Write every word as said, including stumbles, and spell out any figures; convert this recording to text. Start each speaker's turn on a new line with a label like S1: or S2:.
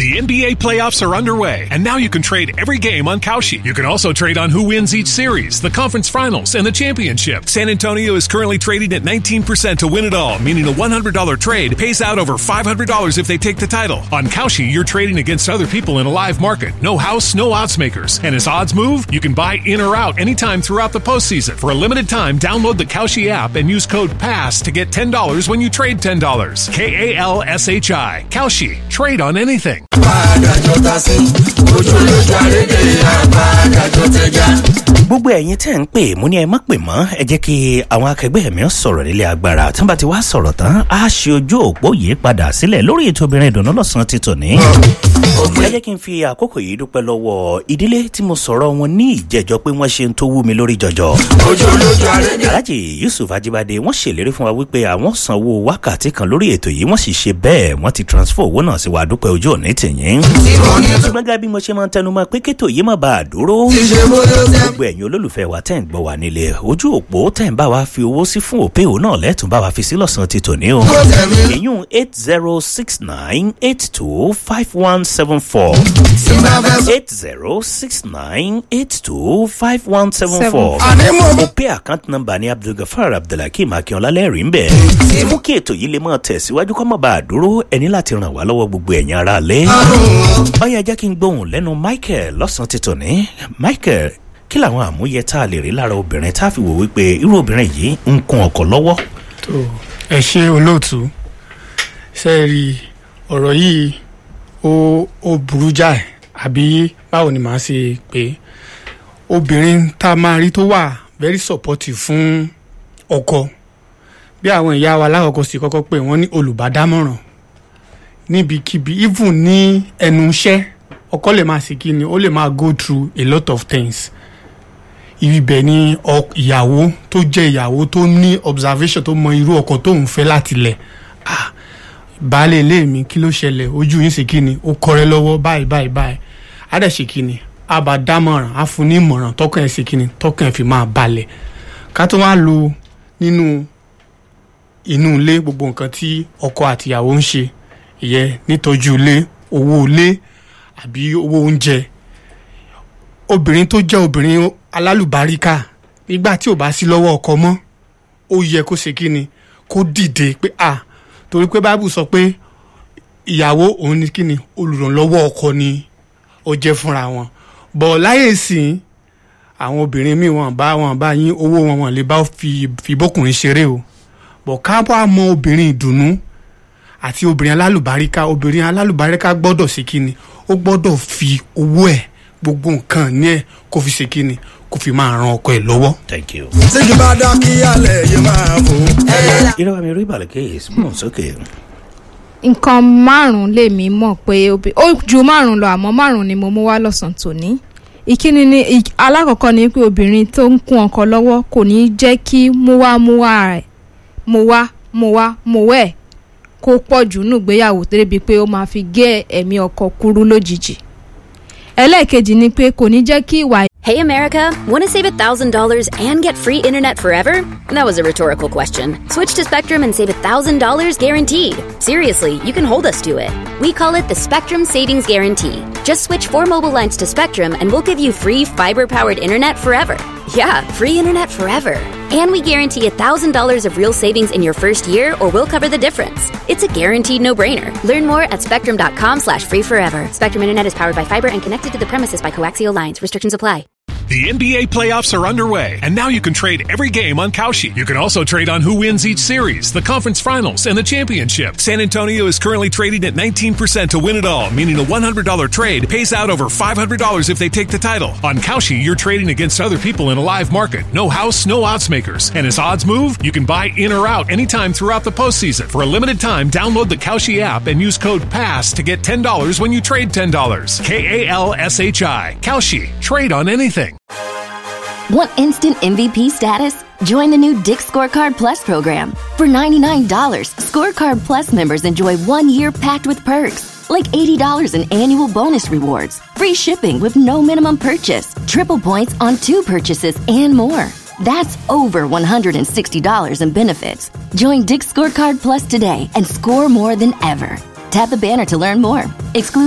S1: The N B A playoffs are underway, and now you can trade every game on Kalshi. You can also trade on who wins each series, the conference finals, and the championship. San Antonio is currently trading at nineteen percent to win it all, meaning a one hundred dollars trade pays out over five hundred dollars if they take the title. On Kalshi, you're trading against other people in a live market. No house, no odds makers. And as odds move, you can buy in or out anytime throughout the postseason. For a limited time, download the Kalshi app and use code PASS to get ten dollars when you trade ten dollars. K A L S H I. Kalshi. Trade on anything.
S2: Gbogbo ẹ̀yin tẹ́ ń pè mú ní ẹ má pè mọ́ ẹ jẹ́ kí àwọn akẹgbẹ́ mi sọ̀rọ̀ nílé agbára tí wọ́n bá ti wá sọ̀rọ̀ tán á ṣe ojú òpó yìí padà sílẹ̀ lórí ètò obìnrin ìdùnnú lọ́sàn-án ti tòní. ẹ jẹ́ kí n fi àkókò yìí dúpẹ́ lọ́wọ́ ìdílé tí mo sọ̀rọ̀ wọn ní ìjẹ́jọ́ pé wọ́n ṣe ń tó wú mi lórí jọjọ. Alhaji Yusuf Ajibade wọ́n ṣèlérí fún wa wípé àwọn sanwó wákàtí kan lórí ètò yìí wọ́n sì ṣe bẹ́ẹ̀ wọ́n ti transfer owó náà sí wa dúpẹ́ ojú òní tìyín. ṣùgbọ́n gẹ́gẹ́ bí mo ṣe máa ń tẹnumọ́ pé kétò yìí má bàa dúró. gbogbo ẹ̀yin olólùfẹ́ wa tẹ́ ń gbọ́ wa nílé ojú òpó tẹ́ ń bá wa fi owó sí fún òpéò náà lẹ́tùn bá wa fi sí lọ́sàn-án ti tòní o. èyún eight zero six nine eight two five one seven four eight zero six nine eight two five one seven four. òpé account number ní Abdulgafar Abdulhakeem Akínọlá lẹ́rìí ń bẹ̀. mú kí ètò yìí lè máa tẹ̀síwájú kó má bàa dúró ẹni láti ràn wá lọ́wọ́ gbogbo ẹ̀yin ará lé. báyà jẹ́ kí n gbóhùn lẹ́nu Michael lọ́sàn-án ti tòní. Michael, kí làwọn àmúyẹ tá a lè rí lára obìnrin tá a fi wò wípé irú obìnrin yìí ń kun ọkọ lọ́wọ́.
S3: tó ẹ ṣe olóòtú ṣe rí ọ̀rọ̀ yìí ó ó burú jáì àbí báwo ni màá ṣe pé obìnrin tá a máa rí tó wà very supportive fún ọkọ bí àwọn ìyá wa lákọ̀ọ́kọ́ sì kọ́kọ́ pé wọ́n ní olùbádámọ̀ràn níbikíbi even ní ẹnu iṣẹ́ ọkọ lè máa ṣe kí ni ó lè máa go through a lot of things ibẹ̀ ni ìyàwó tó jẹ́ ìyàwó tó ní observation tó mọ irú ọkọ tó ń fẹ́ láti lẹ̀ ah baálé ilé mi kí ló ṣẹlẹ̀ ojú yín ṣe kí ni ó kọrẹ́ lọ́wọ́ báyìí báyìí báyìí á dẹ̀ ṣe kí ni á bá dámọ̀ràn á fún ní ìmọ̀ràn tọkàn ẹ̀ ṣe kí ni tọkàn ẹ̀ fi máa balẹ̀ ká tó wá lo nínú inú ilé gbogbo nǹkan tí ọkọ àtìyàwó ń ṣe ìyẹn nítọ́jú ilé owó ilé àbí owó oúnjẹ obìnrin tó jẹ́ obìnrin alálùbáríkà nígbà tí ò bá sí lọ́wọ́ ọkọ mọ́ ó yẹ kó ṣe kí ni kó dìde pé à torí pé Bible sọ pé ìyàwó òun ni kí ni olùrànlọ́wọ́ ọkọ ni ó jẹ́ fúnra wọn bọ̀ láyé ìsìn àwọn obìnrin míì wọn bá wọn bá yín owó wọn wọn lè bá fi fi bókùnrin ṣeré o bọ̀ ká bá mọ obìnrin ìdùnnú àti obìnrin alálùbáríkà obìnrin alálùbáríkà gbọ́dọ̀ ṣe kí ni ó gbọ́dọ̀ fi owó ẹ̀ gbogbo nǹkan ní ẹ̀ kó fi ṣe kí ni kó fi máa ran ọkọ ẹ̀ lọ́wọ́.
S2: Thank you.
S4: sígi bá dá kí alẹ́ yìí máa fò.
S2: ìrọ̀wá mi rí ìbàlẹ̀kẹ́ ìsúnmọ̀ sókè.
S5: nǹkan márùn-ún lèmi mọ̀ pé ó ju márùn-ún lọ àmọ́ márùn-ún ni mo mú wá lọ́sàn-án tòní. ìkíni ni alákọ̀ọ́kọ́ ni pé obìnrin tó ń kún ọkọ lọ́wọ́ kò ní jẹ́ kí múwá-múwá rẹ̀ múwá múwá múwẹ́ kó pọ̀ jù nù gbéyàwó débi pé ó máa fi gé ẹ̀mí ọkọ kúrú lójijì. ẹlẹ́ẹ̀kejì ni pé kò ní jẹ́ kí ìwà.
S6: Hey America, want to save one thousand dollars and get free internet forever? That was a rhetorical question. Switch to Spectrum and save one thousand dollars guaranteed. Seriously, you can hold us to it. We call it the Spectrum Savings Guarantee. Just switch four mobile lines to Spectrum and we'll give you free fiber-powered internet forever. Yeah, free internet forever. And we guarantee one thousand dollars of real savings in your first year or we'll cover the difference. It's a guaranteed no-brainer. Learn more at spectrum.com slash free forever. Spectrum Internet is powered by fiber and connected to the premises by coaxial lines. Restrictions apply.
S1: The N B A playoffs are underway, and now you can trade every game on Kalshi. You can also trade on who wins each series, the conference finals, and the championship. San Antonio is currently trading at nineteen percent to win it all, meaning a one hundred dollars trade pays out over five hundred dollars if they take the title. On Kalshi, you're trading against other people in a live market. No house, no odds makers. And as odds move, you can buy in or out anytime throughout the postseason. For a limited time, download the Kalshi app and use code PASS to get ten dollars when you trade ten dollars. K A L S H I. Kalshi. Trade on anything.
S7: Want instant M V P status? Join the new Dick's Scorecard Plus program. For ninety-nine dollars, Scorecard Plus members enjoy one year packed with perks, like eighty dollars in annual bonus rewards, free shipping with no minimum purchase, triple points on two purchases, and more. That's over one hundred sixty dollars in benefits. Join Dick's Scorecard Plus today and score more than ever. Tap the banner to learn more. Exclude